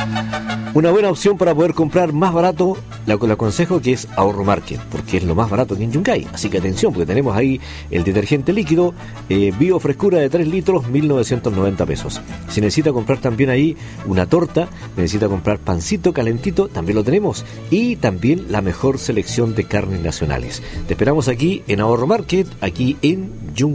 Una buena opción para poder comprar más barato, le aconsejo que es Ahorro Market, porque es lo más barato que en Yungay. Así que atención, porque tenemos ahí el detergente líquido, Bio Frescura de 3 litros, 1.990 pesos. Si necesita comprar también ahí una torta, necesita comprar pancito calentito, también lo tenemos. Y también la mejor selección de carnes nacionales. Te esperamos aquí en Ahorro Market, aquí en Yungay.